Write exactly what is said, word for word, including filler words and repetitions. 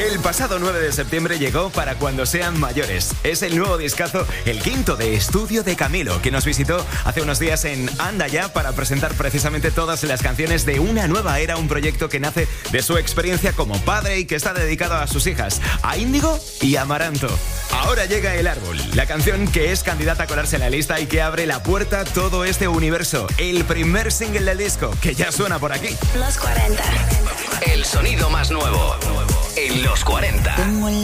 El pasado nueve de septiembre llegó Para Cuando Sean Mayores. Es el nuevo discazo, el quinto de estudio de Camilo, que nos visitó hace unos días en Anda Ya para presentar precisamente todas las canciones de una nueva era, un proyecto que nace de su experiencia como padre y que está dedicado a sus hijas, a Índigo y a Amaranto. Ahora llega El Árbol, la canción que es candidata a colarse en la lista y que abre la puerta a todo este universo. El primer single del disco, que ya suena por aquí. Los cuarenta. El sonido más nuevo en Los cuarenta. Tengo el